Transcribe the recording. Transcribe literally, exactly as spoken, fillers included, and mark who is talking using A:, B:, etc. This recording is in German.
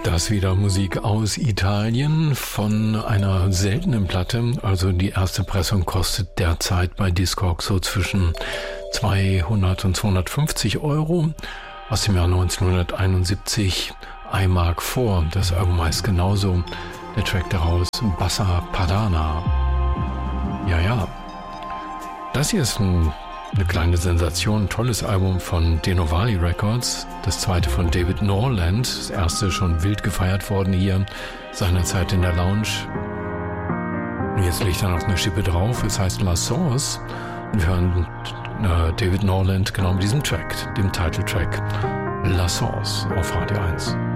A: Das wieder Musik aus Italien von einer seltenen Platte. Also die erste Pressung kostet derzeit bei Discogs so zwischen zweihundert und zweihundertfünfzig Euro. Aus dem Jahr neunzehnhunderteinundsiebzig, I Mark vier. Das Album heißt genauso. Der Track daraus, Bassa Padana. Ja, ja. Das hier ist ein Eine kleine Sensation, ein tolles Album von Denovali Records, das zweite von David Norland, das erste schon wild gefeiert worden hier, seinerzeit in der Lounge. Und jetzt legt er noch eine Schippe drauf, es heißt La Source und wir hören äh, David Norland genau mit diesem Track, dem Titeltrack La Source auf Radio eins.